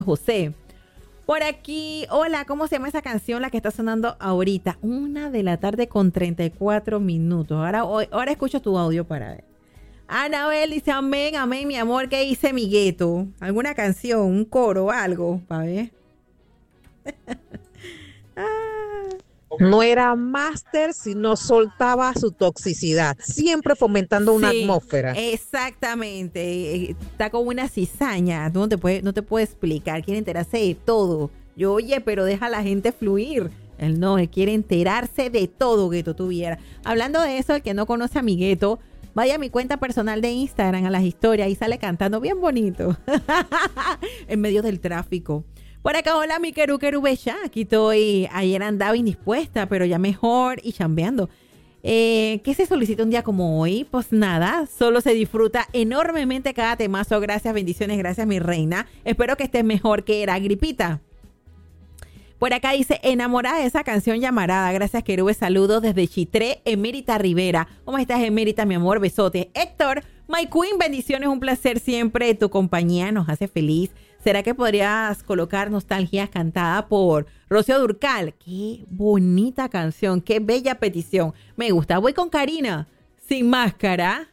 José. Por aquí, hola, ¿cómo se llama esa canción la que está sonando ahorita? 1 de la tarde con 34 minutos. Ahora escucho tu audio para ver. Anabel dice, amén, amén, mi amor, ¿qué dice mi gueto? ¿Alguna canción, un coro, algo? Para ver. No era máster si no soltaba su toxicidad, siempre fomentando una Sí, atmósfera. exactamente. Está como una cizaña. Tú no te puedes explicar. Quiere enterarse de todo. Yo, oye, pero deja a la gente fluir. Él no, él quiere enterarse de todo, Gueto, tuviera. Hablando de eso, el que no conoce a mi Gueto, vaya a mi cuenta personal de Instagram, a las historias, y sale cantando bien bonito. En medio del tráfico. Por acá, hola, mi queru bella. Aquí estoy. Ayer andaba indispuesta, pero ya mejor y chambeando. ¿Qué se solicita un día como hoy? Pues nada, solo se disfruta enormemente cada temazo. Gracias, bendiciones, gracias, mi reina. Espero que estés mejor que era gripita. Por acá dice, enamorada de esa canción llamarada. Gracias, Querube. Saludos desde Chitré, Emérita Rivera. ¿Cómo estás, Emérita, mi amor? Besote. Héctor, my queen, bendiciones. Un placer siempre. Tu compañía nos hace feliz. ¿Será que podrías colocar Nostalgias cantada por Rocío Dúrcal? Qué bonita canción, qué bella petición. Me gusta. Voy con Karina, Sin Máscara.